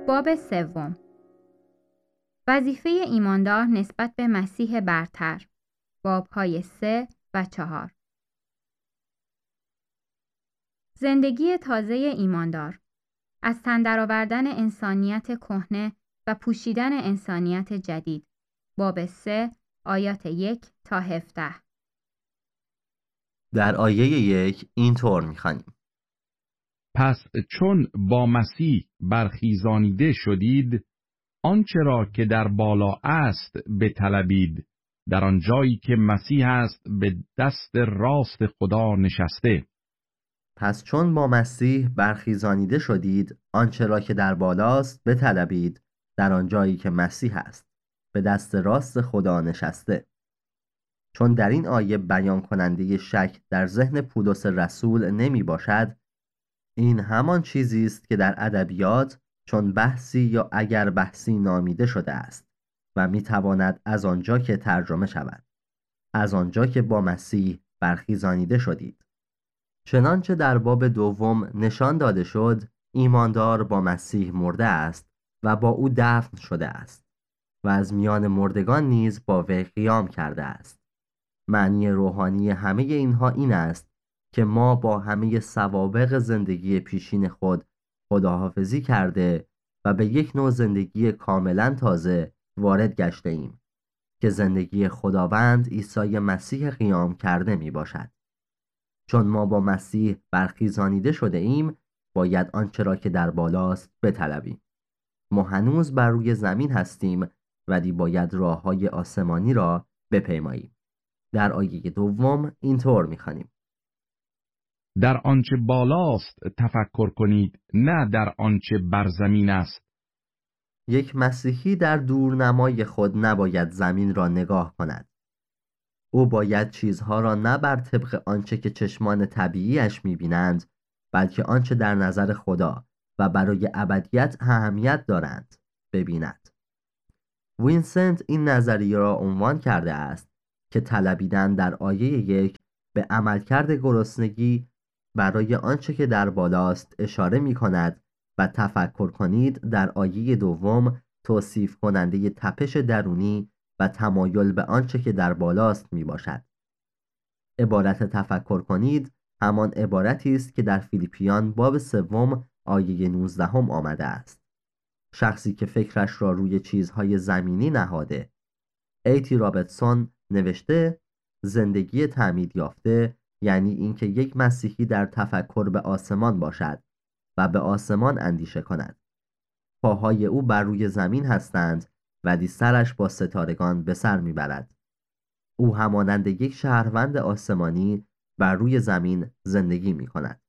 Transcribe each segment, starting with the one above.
باب سوم. وظیفه ایماندار نسبت به مسیح برتر. باب‌های 3 و 4. زندگی تازه ایماندار. از تن درآوردن انسانیت کهنه و پوشیدن انسانیت جدید. باب 3 آیات 1 تا 17. در آیه 1 اینطور می‌خوانیم: پس چون با مسیح برخیزانیده شدید، آنچه را که در بالا است بطلبید، در آن جایی که مسیح است به دست راست خدا نشسته. پس چون با مسیح برخیزانیده شدید، آنچه را که در بالاست بطلبید، در آن جایی که مسیح است به دست راست خدا نشسته. چون در این آیه بیان کننده شک در ذهن پولس رسول نمی باشد، این همان چیزی است که در ادبیات چون بحثی یا اگر بحثی نامیده شده است و می تواند از آنجا که ترجمه شود: از آنجا که با مسیح برخیزانیده شدید. چنانچه در باب دوم نشان داده شد، ایماندار با مسیح مرده است و با او دفن شده است و از میان مردگان نیز با وی قیام کرده است. معنی روحانی همه اینها این است که ما با همه سوابق زندگی پیشین خود خداحافظی کرده و به یک نوع زندگی کاملا تازه وارد گشته ایم که زندگی خداوند عیسی مسیح قیام کرده می باشد. چون ما با مسیح برخیزانیده شده ایم، باید آنچه را که در بالاست بطلبیم. ما هنوز بر روی زمین هستیم، ولی باید راه‌های آسمانی را بپیماییم. در آیه دوم اینطور می‌خوانیم: در آنچه بالاست تفکر کنید، نه در آنچه بر زمین است. یک مسیحی در دورنمای خود نباید زمین را نگاه کند. او باید چیزها را نه بر طبق آنچه که چشمان طبیعیش می‌بینند، بلکه آنچه در نظر خدا و برای ابدیت اهمیت دارند ببیند. وینسنت این نظریه را عنوان کرده است که طلبیدن در آیه 1 به عملکرد گرسنگی برای آنچه که در بالاست اشاره می کند و تفکر کنید در آیه دوم توصیف کننده تپش درونی و تمایل به آنچه که در بالاست می باشد. عبارت تفکر کنید همان عبارتی است که در فیلیپیان باب 3 آیه 19 آمده است. شخصی که فکرش را روی چیزهای زمینی نهاده. ایتی رابرتسون نوشته: زندگی تعمید یافته یعنی اینکه یک مسیحی در تفکر به آسمان باشد و به آسمان اندیشه کند. پاهای او بر روی زمین هستند ولی سرش با ستارگان به سر میبرد. او همانند یک شهروند آسمانی بر روی زمین زندگی می کند.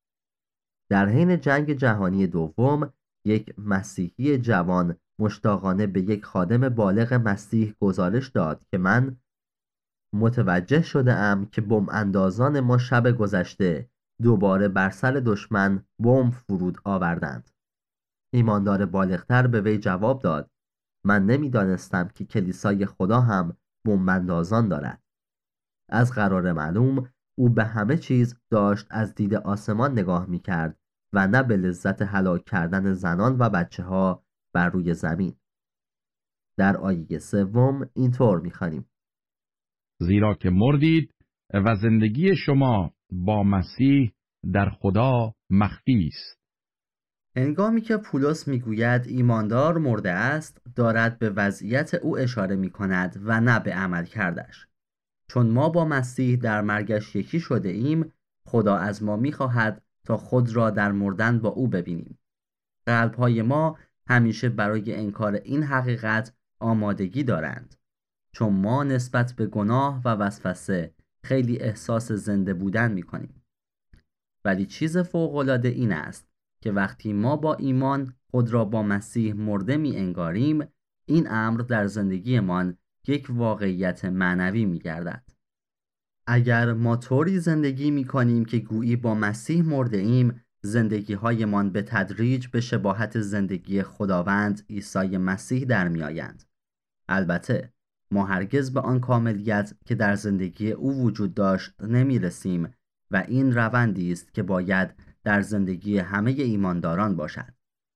در حین جنگ جهانی دوم، یک مسیحی جوان مشتاقانه به یک خادم بالغ مسیح گزارش داد که من متوجه شده ام که بمب اندازان ما شب گذشته دوباره بر سر دشمن بمب فرود آوردند. ایماندار بالغتر به وی جواب داد: من نمیدانستم که کلیسای خدا هم بمب اندازان دارد. از قرار معلوم او به همه چیز داشت از دید آسمان نگاه می کرد و نه به لذت هلاک کردن زنان و بچه ها بر روی زمین. در آیه 3 اینطور می‌خوانیم: زیرا که مردید و زندگی شما با مسیح در خدا مخفی است. هنگامی که پولس میگوید ایماندار مرده است، دارد به وضعیت او اشاره می‌کند و نه به عمل کردش. چون ما با مسیح در مرگش یکی شده ایم، خدا از ما می‌خواهد تا خود را در مردن با او ببینیم. قلب‌های ما همیشه برای انکار این حقیقت آمادگی دارند. چون ما نسبت به گناه و وسوسه خیلی احساس زنده بودن می‌کنیم. ولی چیز فوق‌العاده این است که وقتی ما با ایمان خود را با مسیح مرده می‌انگاریم، این امر در زندگیمان یک واقعیت معنوی می‌گردد. اگر ما طوری زندگی می‌کنیم که گویی با مسیح مرده ایم، زندگی‌هایمان به تدریج به شباهت زندگی خداوند عیسی مسیح در می‌آیند. البته ما هرگز به آن کاملیت که در زندگی او وجود داشت نمی‌رسیم و این روندی است که باید در زندگی همه ایمانداران باشد.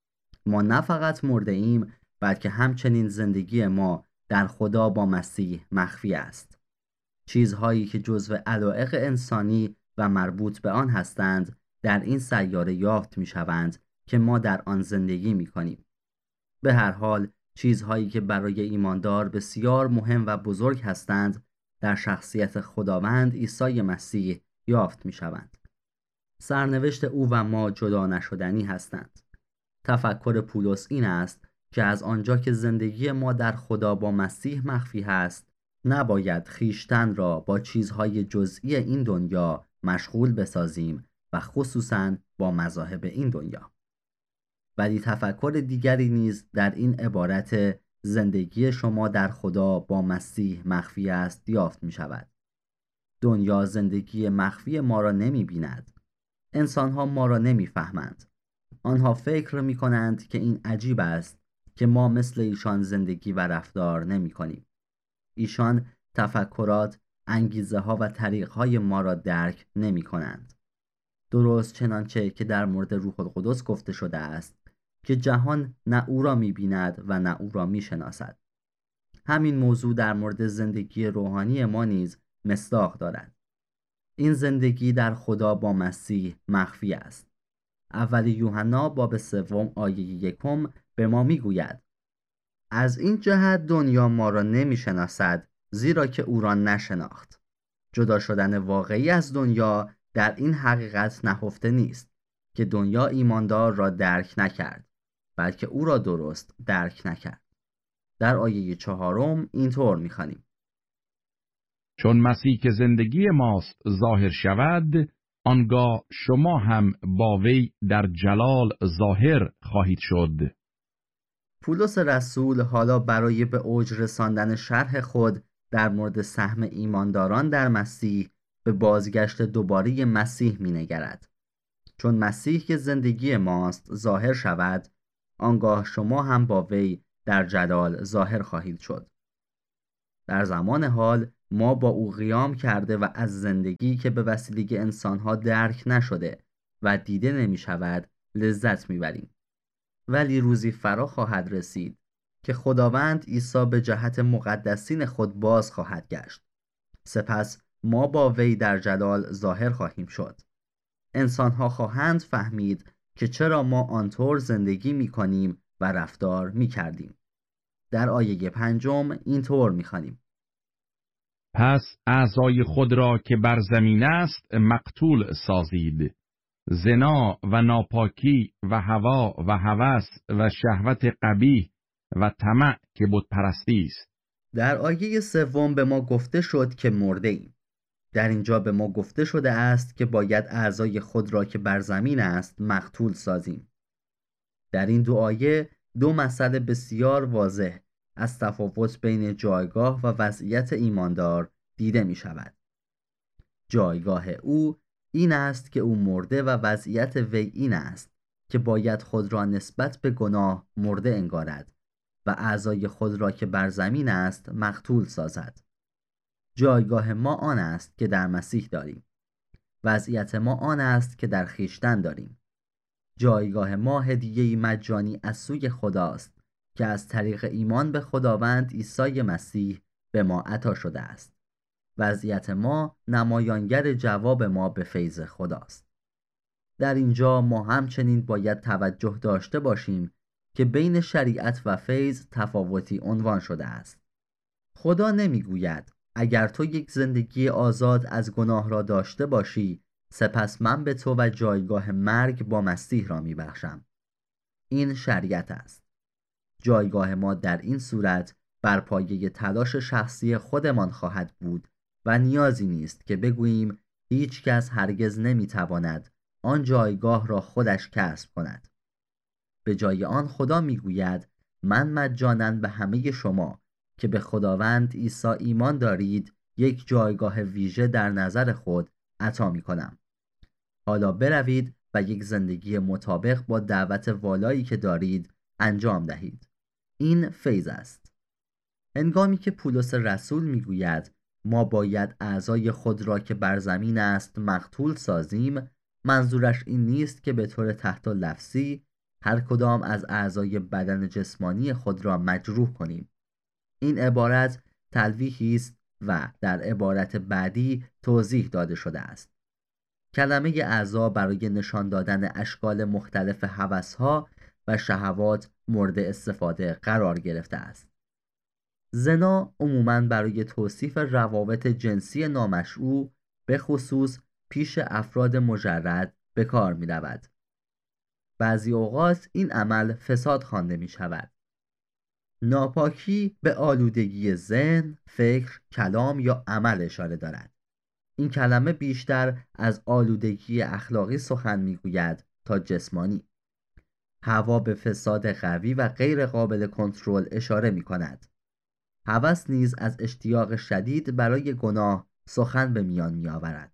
ما نه فقط مرده ایم، بلکه همچنین زندگی ما در خدا با مسیح مخفی است. چیزهایی که جزو علایق انسانی و مربوط به آن هستند در این سیاره یافت می شوند که ما در آن زندگی می کنیم. به هر حال چیزهایی که برای ایماندار بسیار مهم و بزرگ هستند در شخصیت خداوند عیسی مسیح یافت می شوند. سرنوشت او و ما جدا نشدنی هستند. تفکر پولس این است که از آنجا که زندگی ما در خدا با مسیح مخفی هست، نباید خیشتن را با چیزهای جزئی این دنیا مشغول بسازیم و خصوصاً با مذاهب این دنیا. ولی تفکر دیگری نیز در این عبارت زندگی شما در خدا با مسیح مخفی است یافت می شود. دنیا زندگی مخفی ما را نمی بیند. انسانها ما را نمی فهمند. آنها فکر می کنند که این عجیب است که ما مثل ایشان زندگی و رفتار نمی کنیم. ایشان تفکرات، انگیزه ها و طریق های ما را درک نمی کنند. درست چنانچه که در مورد روح القدس گفته شده است که جهان نه او را می بیند و نه او را می شناسد. همین موضوع در مورد زندگی روحانی ما نیز مصداق دارد. این زندگی در خدا با مسیح مخفی است. اول یوحنا باب 3 آیه 1 به ما می گوید: از این جهت دنیا ما را نمی شناسد، زیرا که او را نشناخت. جدا شدن واقعی از دنیا در این حقیقت نهفته نیست که دنیا ایماندار را درک نکرد، بلکه او را درست درک نکرد. در آیه 4 اینطور می‌خوانیم: چون مسیح که زندگی ماست ظاهر شود، آنگاه شما هم با وی در جلال ظاهر خواهید شد. پولس رسول حالا برای به اوج رساندن شرح خود در مورد سهم ایمانداران در مسیح به بازگشت دوباره مسیح می‌نگرد. چون مسیح که زندگی ماست ظاهر شود، آنگاه شما هم با وی در جلال ظاهر خواهید شد. در زمان حال ما با او قیام کرده و از زندگی که به وسیله انسانها درک نشده و دیده نمی شود لذت می بریم. ولی روزی فرا خواهد رسید که خداوند عیسی به جهت مقدسین خود باز خواهد گشت. سپس ما با وی در جلال ظاهر خواهیم شد. انسانها خواهند فهمید که چرا ما آنطور زندگی می کنیم و رفتار می کردیم. در آیه 5 اینطور می خوانیم: پس اعضای خود را که بر زمین است مقتول سازید. زنا و ناپاکی و هوا و هوس و شهوت قبیح و طمع که بت پرستی است. در آیه 3 به ما گفته شد که مرده ایم. در اینجا به ما گفته شده است که باید اعضای خود را که بر زمین است مقتول سازیم. در این دو آیه دو مسئله بسیار واضح از تفاوت بین جایگاه و وضعیت ایماندار دیده می شود. جایگاه او این است که او مرده و وضعیت وی این است که باید خود را نسبت به گناه مرده انگارد و اعضای خود را که بر زمین است مقتول سازد. جایگاه ما آن است که در مسیح داریم. وضعیت ما آن است که در خویشتن داریم. جایگاه ما هدیه‌ای مجانی از سوی خداست که از طریق ایمان به خداوند عیسی مسیح به ما عطا شده است. وضعیت ما نمایانگر جواب ما به فیض خداست. در اینجا ما همچنین باید توجه داشته باشیم که بین شریعت و فیض تفاوتی عنوان شده است. خدا نمیگوید اگر تو یک زندگی آزاد از گناه را داشته باشی، سپس من به تو و جایگاه مرگ با مسیح را میبخشم. این شریعت است. جایگاه ما در این صورت بر پایه تلاش شخصی خودمان خواهد بود و نیازی نیست که بگوییم هیچ کس هرگز نمیتواند آن جایگاه را خودش کسب کند. به جای آن خدا میگوید من مجاناً به همه شما که به خداوند عیسی ایمان دارید یک جایگاه ویژه در نظر خود عطا می کنم. حالا بروید و یک زندگی مطابق با دعوت والایی که دارید انجام دهید. این فیض است. هنگامی که پولس رسول می گوید ما باید اعضای خود را که بر زمین است مقتول سازیم، منظورش این نیست که به طور تحت لفظی هر کدام از اعضای بدن جسمانی خود را مجروح کنیم. این عبارت تلویحی است و در عبارت بعدی توضیح داده شده است. کلمه اعضا برای نشان دادن اشکال مختلف هوس‌ها و شهوات مورد استفاده قرار گرفته است. زنا عموماً برای توصیف روابط جنسی نامشروع به خصوص پیش افراد مجرد به کار می رود. بعضی اوقات این عمل فساد خوانده می شود. ناپاکی به آلودگی ذهن، فکر، کلام یا عمل اشاره دارد. این کلمه بیشتر از آلودگی اخلاقی سخن میگوید تا جسمانی. هوا به فساد قوی و غیر قابل کنترل اشاره می کند. هوس نیز از اشتیاق شدید برای گناه سخن به میان می آورد.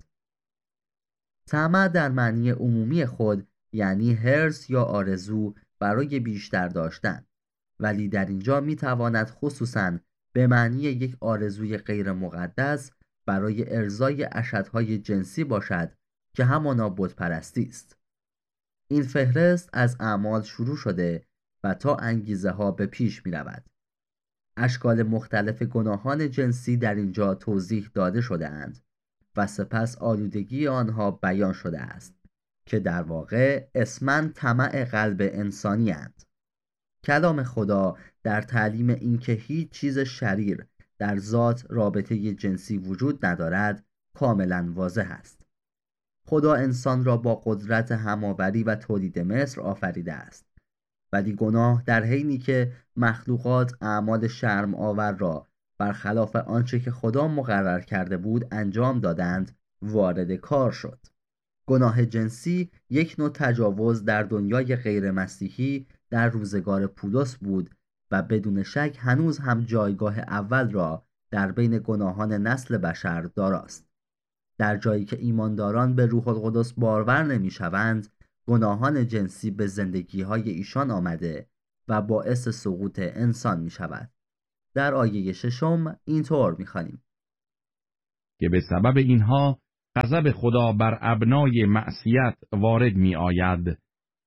طمع در معنی عمومی خود یعنی حرص یا آرزو برای بیشتر داشتن، ولی در اینجا می تواند خصوصاً به معنی یک آرزوی غیر مقدس برای ارضای اشدهای جنسی باشد که همانا بتپرستی است. این فهرست از اعمال شروع شده و تا انگیزه ها به پیش می رود. اشکال مختلف گناهان جنسی در اینجا توضیح داده شده اند و سپس آلودگی آنها بیان شده است که در واقع اسماً طمع قلب انسانی اند. کلام خدا در تعلیم اینکه هیچ چیز شریر در ذات رابطه جنسی وجود ندارد کاملا واضح است. خدا انسان را با قدرت هماوری و تولید مثل آفریده است، ولی گناه در حینی که مخلوقات اعمال شرم آور را برخلاف آنچه که خدا مقرر کرده بود انجام دادند وارد کار شد. گناه جنسی یک نوع تجاوز در دنیای غیر مسیحی در روزگار پولس بود و بدون شک هنوز هم جایگاه اول را در بین گناهان نسل بشر داراست. در جایی که ایمانداران به روح القدس بارور نمی‌شوند، گناهان جنسی به زندگی‌های ایشان آمده و باعث سقوط انسان می‌شود. در آیه 6 اینطور می‌خوانیم که به سبب اینها غضب خدا بر ابنای معصیت وارد می آید.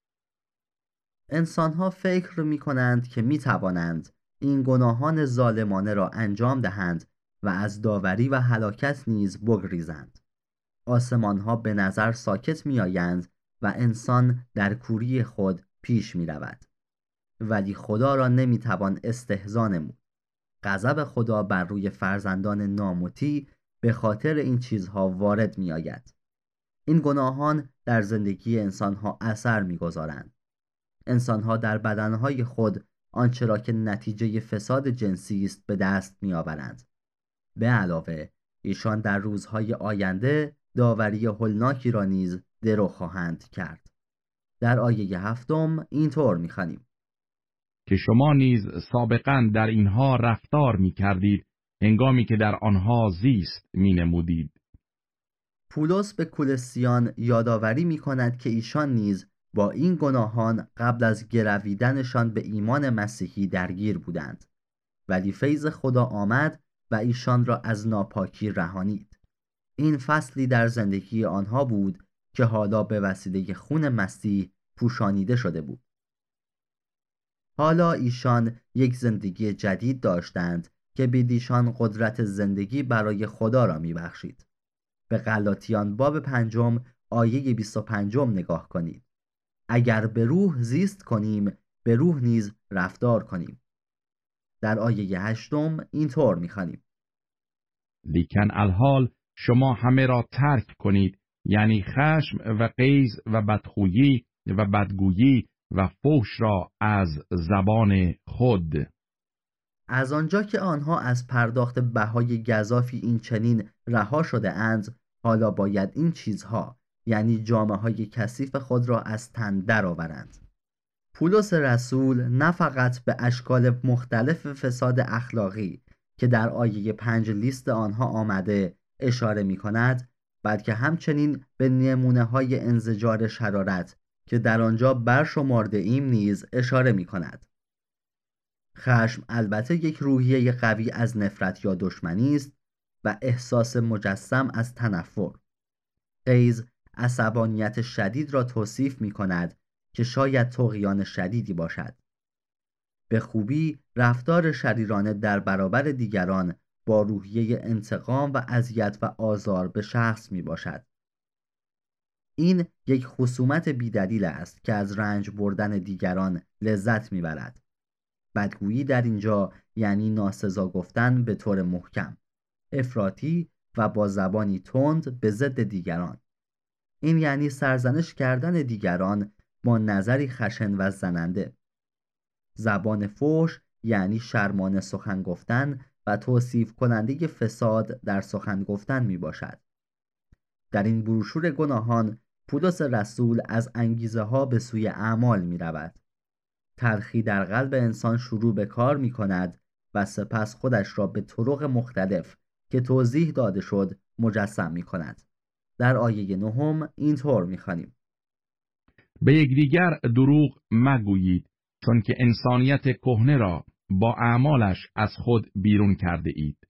انسان‌ها فکر می‌کنند که می‌توانند این گناهان ظالمانه را انجام دهند و از داوری و هلاکت نیز بگریزند. آسمان‌ها به نظر ساکت می‌آیند و انسان در کوری خود پیش می‌رود. ولی خدا را نمی‌توان استهزا نمود. غضب خدا بر روی فرزندان نامطیع به خاطر این چیزها وارد می‌آید. این گناهان در زندگی انسان‌ها اثر می‌گذارند. انسان‌ها در بدنهای خود آنچه را که نتیجه فساد جنسی است به دست می‌آورند. به علاوه ایشان در روزهای آینده داوری هولناکی را نیز درو خواهند کرد. در آیه 7 اینطور می‌خوانیم که شما نیز سابقاً در اینها رفتار می کردید هنگامی که در آنها زیست می نمودید. پولس به کولسیان یادآوری می‌کند که ایشان نیز با این گناهان قبل از گرویدنشان به ایمان مسیحی درگیر بودند، ولی فیض خدا آمد و ایشان را از ناپاکی رهانید. این فصلی در زندگی آنها بود که حالا به وسیله خون مسیح پوشانیده شده بود. حالا ایشان یک زندگی جدید داشتند که بدیشان قدرت زندگی برای خدا را می‌بخشید. به غلاطیان باب 5 آیه 25 نگاه کنید. اگر به روح زیست کنیم به روح نیز رفتار کنیم. در آیه 8 اینطور می‌خوانیم لیکن الحال شما همه را ترک کنید، یعنی خشم و غیظ و بدخویی و بدگویی و فحش را از زبان خود. از آنجا که آنها از پرداخت بهای گزافی این چنین رها شده اند، حالا باید این چیزها یعنی جامه‌های کثیف خود را از تن درآورند. پولس رسول نه فقط به اشکال مختلف فساد اخلاقی که در آیه 5 لیست آنها آمده اشاره می کند، بلکه همچنین به نمونه‌های انزجار شرارت که در آنجا برشمرده ایم نیز اشاره می کند. خشم البته یک روحیه قوی از نفرت یا دشمنی است و احساس مجسم از تنفر. غیظ عصبانیت شدید را توصیف می کند که شاید طغیان شدیدی باشد. به خوبی رفتار شریرانه در برابر دیگران با روحیه انتقام و اذیت و آزار به شخص می باشد. این یک خصومت بیدلیل است که از رنج بردن دیگران لذت می برد. بدگویی در اینجا یعنی ناسزا گفتن به طور محکم، افراطی و با زبانی تند به ضد دیگران. این یعنی سرزنش کردن دیگران با نظری خشن و زننده. زبان فحش یعنی شرمانه سخن گفتن و توصیف کننده فساد در سخن گفتن می باشد. در این بروشور گناهان پولس رسول از انگیزه ها به سوی اعمال می رود. تلخی در قلب انسان شروع به کار می کند و سپس خودش را به طرق مختلف که توضیح داده شد مجسم می کند. در آیه 9 اینطور می خوانیم: به یکدیگر دروغ مگویید، چون که انسانیت کهنه را با اعمالش از خود بیرون کرده اید.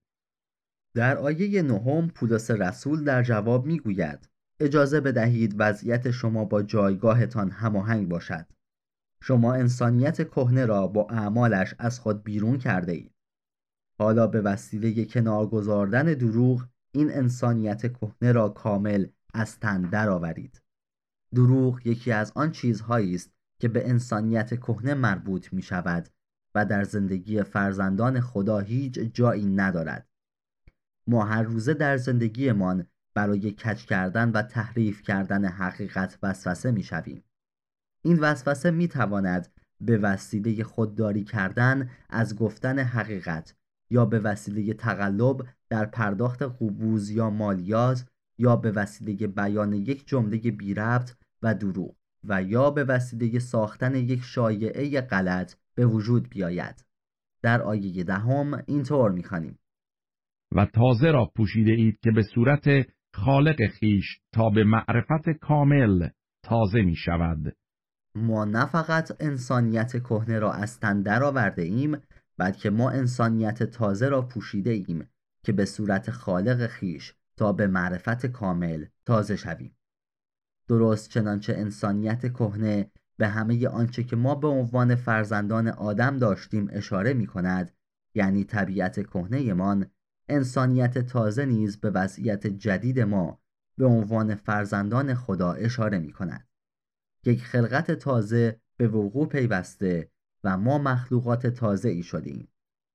در آیه 9 پولس رسول در جواب می گوید: اجازه بدهید وضعیت شما با جایگاهتان هماهنگ باشد. شما انسانیت کهنه را با اعمالش از خود بیرون کرده اید. حالا به وسیله کنار گذاردن دروغ این انسانیت کهنه را کامل از تن درآورید. دروغ یکی از آن چیزهایی است که به انسانیت کهنه مربوط می شود و در زندگی فرزندان خدا هیچ جایی ندارد. ما هر روزه در زندگیمان برای کج کردن و تحریف کردن حقیقت وسوسه می شویم. این وسوسه می تواند به وسیله خودداری کردن از گفتن حقیقت یا به وسیله تقلب در پرداخت قبوز یا مالیات یا به وسیله بیان یک جمله بی ربط و دروغ و یا به وسیله ساختن یک شایعه غلط به وجود بیاید. در آیه 10 اینطور می‌خوانیم: و تازه را پوشیده اید که به صورت خالق خیش تا به معرفت کامل تازه می شود. ما نه فقط انسانیت کهنه را از تن درآورده ایم، بلکه ما انسانیت تازه را پوشیده ایم که به صورت خالق خیش تا به معرفت کامل تازه شویم. درست چنانچه انسانیت کهنه به همه آنچه که ما به عنوان فرزندان آدم داشتیم اشاره می کند، یعنی طبیعت کهنه مان، انسانیت تازه نیز به وضعیت جدید ما به عنوان فرزندان خدا اشاره می کند. یک خلقت تازه به وقوع پیوسته و ما مخلوقات تازه ای شدیم.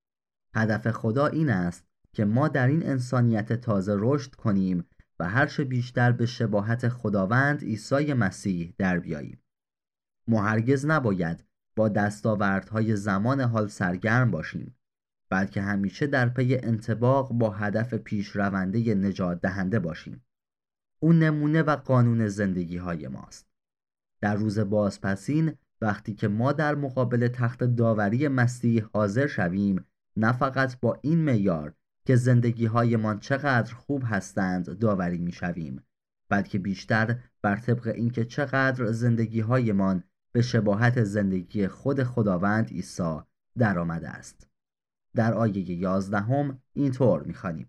هدف خدا این است که ما در این انسانیت تازه رشد کنیم و هرچه بیشتر به شباهت خداوند عیسی مسیح در بیاییم. ما هرگز نباید با دستاوردهای زمان حال سرگرم باشیم، بلکه همیشه در پی انطباق با هدف پیشرونده نجات دهنده باشیم. اون نمونه و قانون زندگی های ماست. در روز بازپسین وقتی که ما در مقابل تخت داوری مسیح حاضر شویم، نه فقط با این معیار که زندگی هایمان چقدر خوب هستند داوری می شویم، بلکه بیشتر بر طبق اینکه چقدر زندگی هایمان به شباهت زندگی خود خداوند عیسی در آمده است. در آیه 11 اینطور می خوانیم: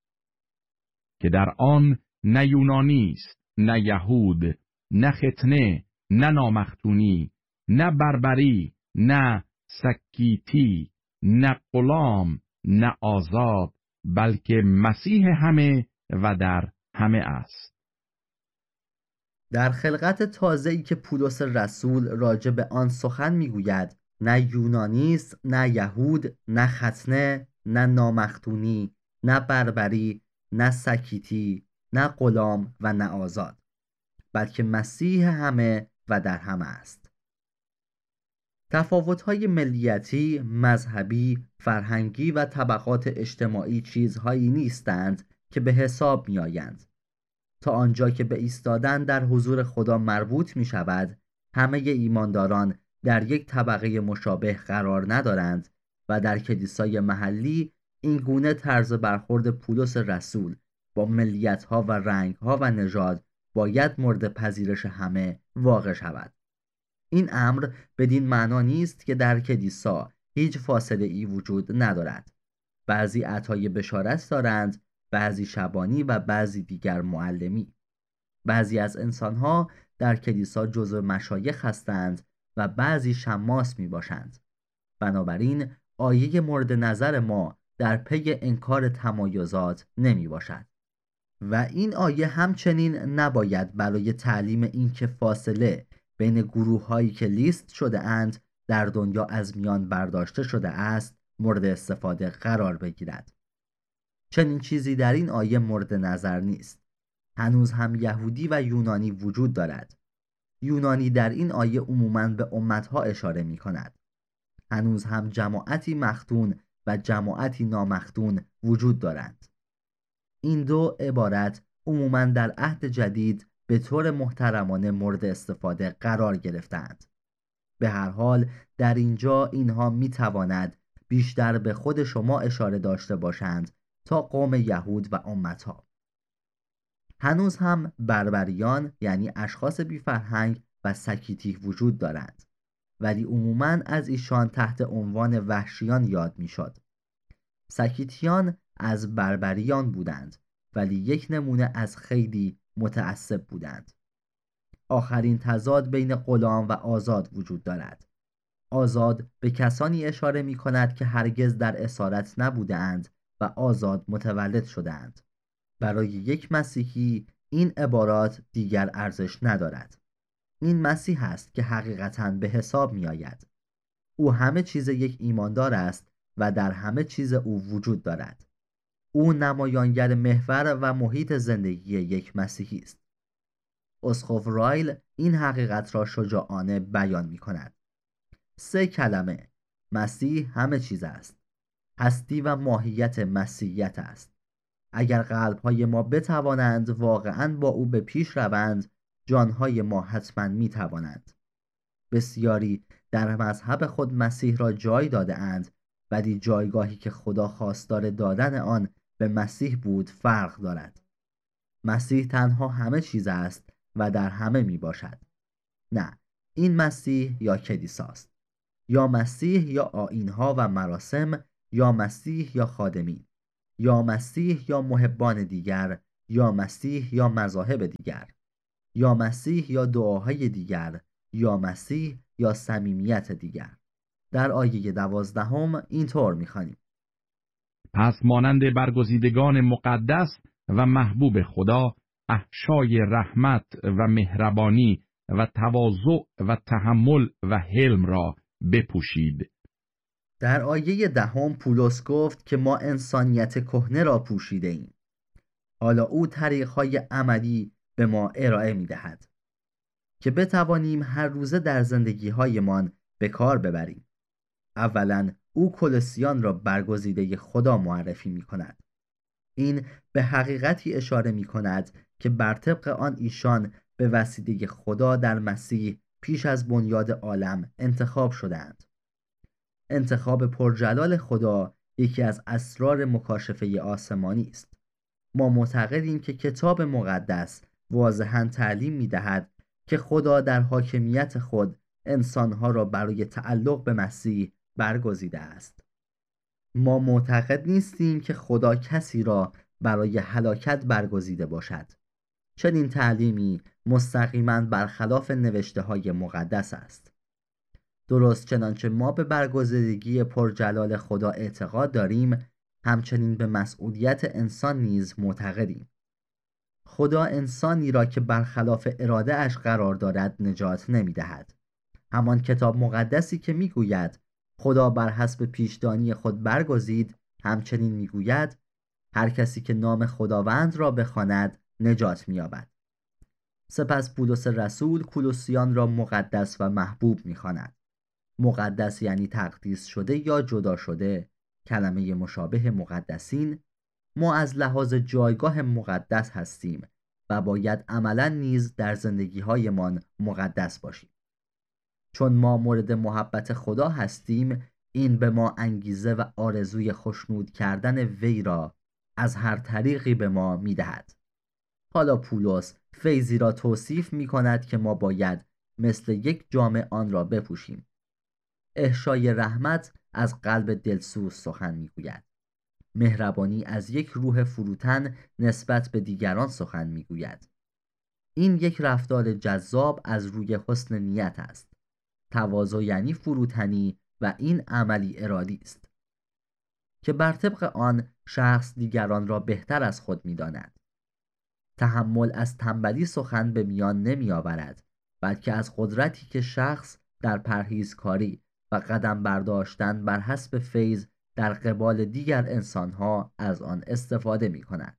که در آن نه یونانی است، نه یهود، نه ختنه، نه نامختونی، نه بربری، نه سکیتی، نه غلام، نه آزاد، بلکه مسیح همه و در همه است. در خلقت تازه‌ای که پولس رسول راجع به آن سخن میگوید، نه یونانی است، نه یهود، نه ختنه، نه نامختونی، نه بربری، نه سکیتی، نه غلام و نه آزاد، بلکه مسیح همه و در همه است. تفاوت‌های ملیتی، مذهبی، فرهنگی و طبقات اجتماعی چیزهایی نیستند که به حساب می‌آیند. تا آنجا که به ایستادن در حضور خدا مربوط می شود، همه ایمانداران در یک طبقه مشابه قرار ندارند و در کلیسای محلی این گونه طرز برخورد پولس رسول با ملیت‌ها و رنگ‌ها و نژاد باید مورد پذیرش همه واقع شود. این امر بدین معنا نیست که در کلیسا هیچ فاصله ای وجود ندارد. بعضی عطای بشارت دارند، بعضی شبانی و بعضی دیگر معلمی. بعضی از انسانها در کلیسا جزو مشایخ هستند و بعضی شماس می باشند. بنابراین آیه مورد نظر ما در پی انکار تمایزات نمی باشد. و این آیه همچنین نباید برای تعلیم اینکه فاصله بین گروه هایی که لیست شده اند در دنیا از میان برداشته شده است مورد استفاده قرار بگیرد. چنین چیزی در این آیه مورد نظر نیست. هنوز هم یهودی و یونانی وجود دارد. یونانی در این آیه عموماً به امتها اشاره می کند. هنوز هم جماعتی مختون و جماعتی نامختون وجود دارند. این دو عبارت عموماً در عهد جدید به طور محترمانه مورد استفاده قرار گرفتند. به هر حال در اینجا اینها می تواند بیشتر به خود شما اشاره داشته باشند تا قوم یهود و امتها. هنوز هم بربریان یعنی اشخاص بی فرهنگ و سکیتی وجود دارند، ولی عموماً از ایشان تحت عنوان وحشیان یاد می شد. سکیتیان از بربریان بودند، ولی یک نمونه از خیلی متعصب بودند. آخرین تضاد بین غلام و آزاد وجود دارد. آزاد به کسانی اشاره می کند که هرگز در اسارت نبودند و آزاد متولد شدند. برای یک مسیحی این عبارات دیگر ارزش ندارد. این مسیح است که حقیقتاً به حساب می آید. او همه چیز یک ایماندار است و در همه چیز او وجود دارد. او نمایانگر محور و محیط زندگی یک مسیحی است. اسقف رایل این حقیقت را شجاعانه بیان می کند. 3 کلمه: مسیح همه چیز است. هستی و ماهیت مسیحیت است. اگر قلب‌های ما بتوانند واقعاً با او به پیش روند، جانهای ما حتماً می توانند. بسیاری در مذهب خود مسیح را جای داده اند، ولی جایگاهی که خدا خواستار دادن آن به مسیح بود فرق دارد. مسیح تنها همه چیز است و در همه می باشد. نه، این مسیح یا کلیساست، یا مسیح یا آیین‌ها و مراسم، یا مسیح یا خادمین، یا مسیح یا محبان دیگر، یا مسیح یا مذاهب دیگر، یا مسیح یا دعاهای دیگر، یا مسیح یا صمیمیت دیگر. در آیه 12 اینطور می‌خوانیم: پس مانند برگزیدگان مقدس و محبوب خدا، احشای رحمت و مهربانی و تواضع و تحمل و حلم را بپوشید. در آیه 10 پولس گفت که ما انسانیت کهنه را پوشیده ایم. حالا او طریق‌های عملی به ما ارائه می‌دهد که بتوانیم هر روزه در زندگی‌هایمان به کار ببریم. اولاً او کلوسیان را برگزیده خدا معرفی می‌کند. این به حقیقتی اشاره می‌کند که بر طبق آن ایشان به وسیله خدا در مسیح پیش از بنیاد عالم انتخاب شدند. انتخاب پرجلال خدا یکی از اسرار مکاشفه آسمانی است. ما معتقدیم که کتاب مقدس واضحاً تعلیم می‌دهد که خدا در حاکمیت خود انسانها را برای تعلق به مسیح برگزیده است. ما معتقد نیستیم که خدا کسی را برای هلاکت برگزیده باشد. چنین تعلیمی مستقیما برخلاف نوشته‌های مقدس است. درست چنانچه ما به برگزیدگی پرجلال خدا اعتقاد داریم، همچنین به مسئولیت انسان نیز معتقدیم. خدا انسانی را که برخلاف اراده اش قرار دارد نجات نمی دهد. همان کتاب مقدسی که می گوید خدا بر حسب پیشدانی خود برگزید، همچنین می گوید هر کسی که نام خداوند را بخواند نجات می یابد. سپس پولس رسول کولوسیان را مقدس و محبوب می خواند. مقدس یعنی تقدیس شده یا جدا شده، کلمه مشابه مقدسین. ما از لحاظ جایگاه مقدس هستیم و باید عملاً نیز در زندگی‌هایمان مقدس باشیم. چون ما مورد محبت خدا هستیم، این به ما انگیزه و آرزوی خشنود کردن وی را از هر طریقی به ما می‌دهد. حالا پولس فیضی را توصیف می‌کند که ما باید مثل یک جامه آن را بپوشیم. احشای رحمت از قلب دلسوز سخن می‌گوید. مهربانی از یک روح فروتن نسبت به دیگران سخن می‌گوید. این یک رفتار جذاب از روی حسن نیت است. تواضع یعنی فروتنی و این عملی ارادی است که بر طبق آن شخص دیگران را بهتر از خود می‌داند. تحمل از تنبلی سخن به میان نمی آورد، بلکه از قدرتی که شخص در پرهیزکاری و قدم برداشتن بر حسب فیض در قبال دیگر انسانها از آن استفاده می کند.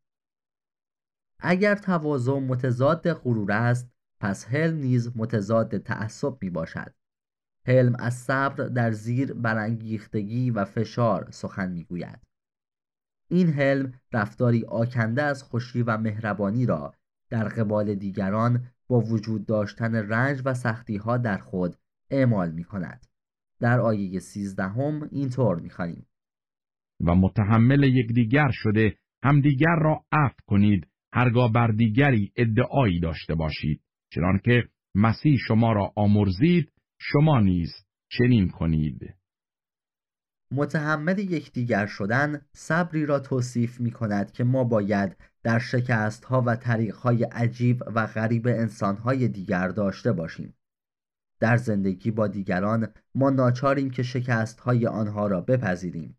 اگر تواضع متضاد غرور است، پس حلم نیز متضاد تعصب می باشد. حلم از صبر در زیر برانگیختگی و فشار سخن می گوید. این حلم رفتاری آکنده از خوشی و مهربانی را در قبال دیگران با وجود داشتن رنج و سختی ها در خود اعمال می کند. در آیه 13 اینطور می خوانیم: و متحمل یکدیگر شده همدیگر را عفو کنید هرگاه بر دیگری ادعایی داشته باشید، چنانکه مسیح شما را آمرزید شما نیز چنین کنید. متحمل یکدیگر شدن صبری را توصیف می کند که ما باید در شکست‌ها و طریق‌های عجیب و غریب انسان‌های دیگر داشته باشیم. در زندگی با دیگران ما ناچاریم که شکست‌های آنها را بپذیریم.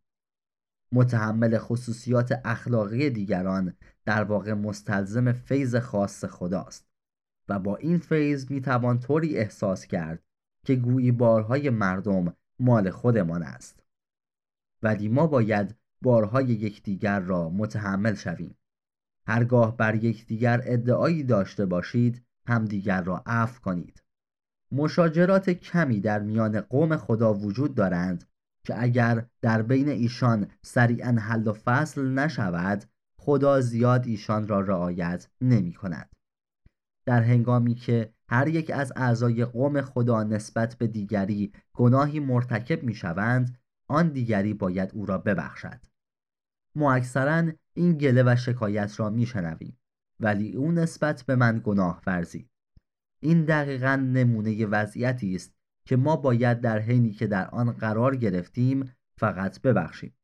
متحمل خصوصیات اخلاقی دیگران در واقع مستلزم فیض خاص خداست و با این فیض می توان طوری احساس کرد که گویی بارهای مردم مال خودمان است. ولی ما باید بارهای یکدیگر را متحمل شویم. هرگاه بر یکدیگر ادعایی داشته باشید، همدیگر را عفو کنید. مشاجرات کمی در میان قوم خدا وجود دارند که اگر در بین ایشان سریعاً حل و فصل نشود، خدا زیاد ایشان را رعایت نمی کند. در هنگامی که هر یک از اعضای قوم خدا نسبت به دیگری گناهی مرتکب می شوند، آن دیگری باید او را ببخشد. ما اکثراً این گله و شکایت را می شنویم، ولی او نسبت به من گناه ورزید. این دقیقاً نمونه وضعیتی است که ما باید در حینی که در آن قرار گرفتیم فقط ببخشیم.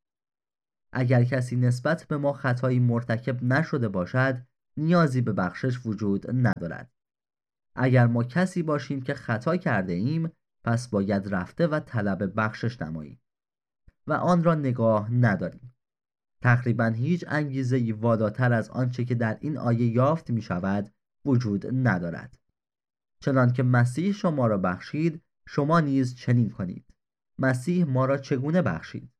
اگر کسی نسبت به ما خطایی مرتکب نشده باشد، نیازی به بخشش وجود ندارد. اگر ما کسی باشیم که خطا کرده ایم، پس باید رفته و طلب بخشش نماییم و آن را نگاه نداریم. تقریباً هیچ انگیزه‌ای والاتر از آنچه که در این آیه یافت می شود وجود ندارد. چنانکه مسیح شما را بخشید، شما نیز چنین کنید. مسیح ما را چگونه بخشید؟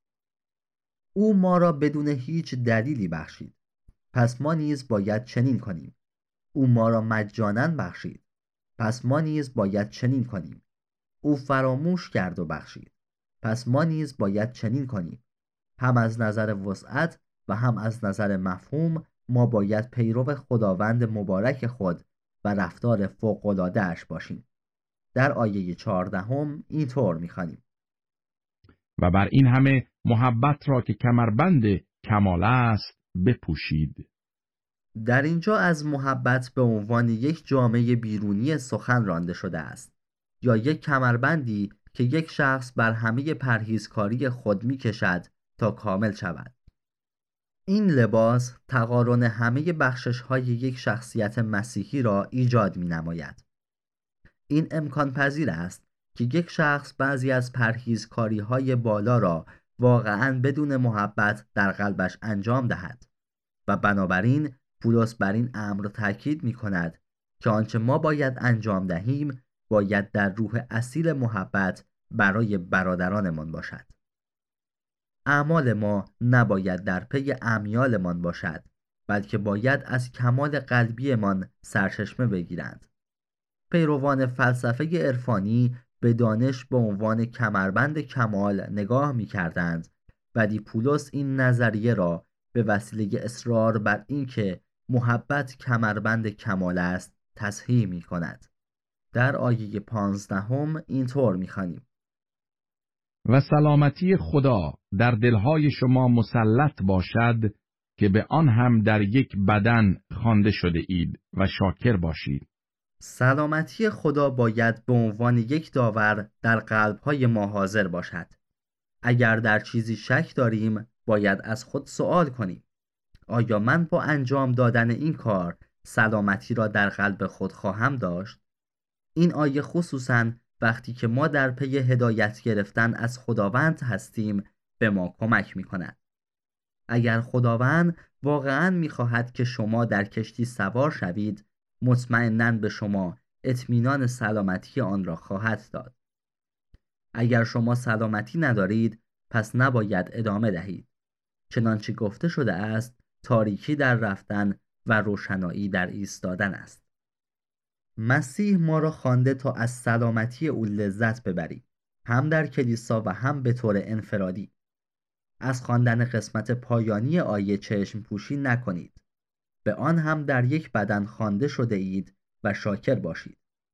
او ما را بدون هیچ دلیلی بخشید. پس ما نیز باید چنین کنیم. او ما را مجاناً بخشید. پس ما نیز باید چنین کنیم. او فراموش کرد و بخشید. پس ما نیز باید چنین کنیم. هم از نظر وسعت و هم از نظر مفهوم ما باید پیرو خداوند مبارک خود و رفتار فوق‌العاده اش باشیم. در آیه 14 اینطور می‌خوانیم: و بر این همه محبت را که کمربند کمال است بپوشید. در اینجا از محبت به عنوان یک جامعه بیرونی سخن رانده شده است، یا یک کمربندی که یک شخص بر همه پرهیزکاری خود می‌کشد تا کامل شود. این لباس تقارن همه بخشش‌های یک شخصیت مسیحی را ایجاد می‌نماید. این امکان پذیر است که یک شخص بعضی از پرهیزکاری‌های بالا را واقعاً بدون محبت در قلبش انجام دهد و بنابراین پولس بر این امر تاکید می‌کند که آنچه ما باید انجام دهیم باید در روح اصیل محبت برای برادرانمان باشد. اعمال ما نباید در پی امیالمان باشد، بلکه باید از کمال قلبیمان سرچشمه بگیرند. پیروان فلسفه عرفانی به دانش به عنوان کمربند کمال نگاه می‌کردند، ولی پولس این نظریه را به وسیله اصرار بر اینکه محبت کمربند کمال است تصحیح می‌کند. در آیه 15 اینطور می‌خوانیم: و سلامتی خدا در دلهای شما مسلط باشد که به آن هم در یک بدن خوانده شده اید و شاکر باشید. سلامتی خدا باید به عنوان یک داور در قلب‌های ما حاضر باشد. اگر در چیزی شک داریم باید از خود سوال کنیم: آیا من با انجام دادن این کار سلامتی را در قلب خود خواهم داشت؟ این آیه خصوصاً وقتی که ما در پی هدایت گرفتن از خداوند هستیم به ما کمک می کند. اگر خداوند واقعاً می خواهد که شما در کشتی سوار شوید، مطمئناً به شما اطمینان سلامتی آن را خواهد داد. اگر شما سلامتی ندارید، پس نباید ادامه دهید. چنانچه گفته شده است، تاریکی در رفتن و روشنایی در ایستادن است. مسیح ما را خوانده تا از سلامتی او لذت ببریم، هم در کلیسا و هم به طور انفرادی. از خواندن قسمت پایانی آیه چشم پوشی نکنید. به آن هم در یک بدن خوانده شده اید و شاکر باشید.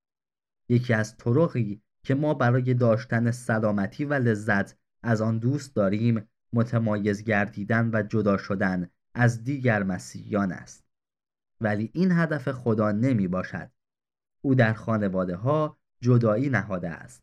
یکی از طرقی که ما برای داشتن سلامتی و لذت از آن دوست داریم، متمایز گردیدن و جدا شدن از دیگر مسیحیان است. ولی این هدف خدا نمی باشد. او در خانواده ها جدایی نهاده است.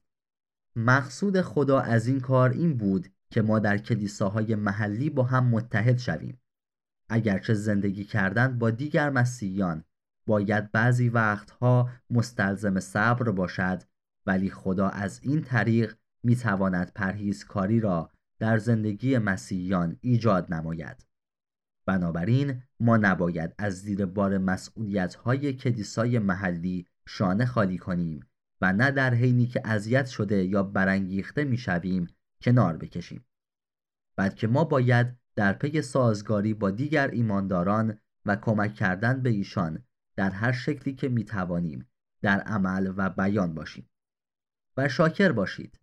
مقصود خدا از این کار این بود که ما در کلیساهای محلی با هم متحد شویم. اگرچه زندگی کردن با دیگر مسیحیان باید بعضی وقتها مستلزم صبر باشد، ولی خدا از این طریق میتواند پرهیزکاری را در زندگی مسیحیان ایجاد نماید. بنابراین ما نباید از زیر بار مسئولیت‌های کلیسای محلی شانه خالی کنیم و نه در حینی که اذیت شده یا برانگیخته میشویم کنار بکشیم، بلکه ما باید در پی سازگاری با دیگر ایمانداران و کمک کردن به ایشان در هر شکلی که میتوانیم در عمل و بیان باشیم. و شاکر باشید.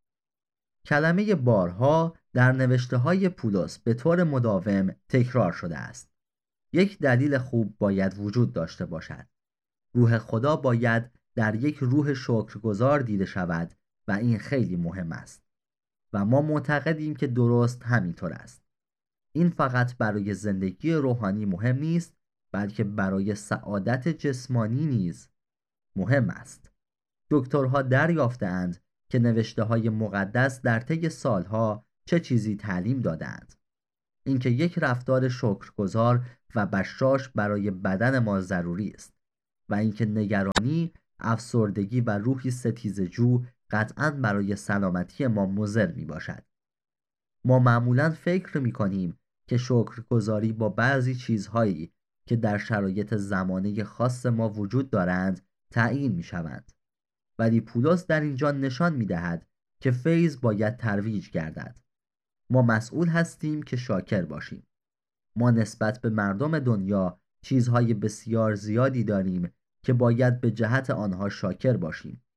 کلمه بارها در نوشته‌های پولس به طور مداوم تکرار شده است. یک دلیل خوب باید وجود داشته باشد. روح خدا باید در یک روح شکرگزار دیده شود و این خیلی مهم است. و ما معتقدیم که درست همینطور است. این فقط برای زندگی روحانی مهم نیست، بلکه برای سعادت جسمانی نیز مهم است. دکترها دریافته‌اند که نوشته‌های مقدس در طی سالها چه چیزی تعلیم دادند. اینکه یک رفتار شکرگزار و بشاش برای بدن ما ضروری است و اینکه نگرانی، افسردگی و روحی ستیزجو قطعاً برای سلامتی ما مضر می باشد. ما معمولاً فکر می کنیم که شکرگزاری با بعضی چیزهایی که در شرایط زمانه خاص ما وجود دارند تعیین می شوند. ولی پولس در اینجا نشان می دهد که فیض باید ترویج گردد. ما مسئول هستیم که شاکر باشیم. ما نسبت به مردم دنیا چیزهای بسیار زیادی داریم که باید به جهت آنها شاکر باشیم.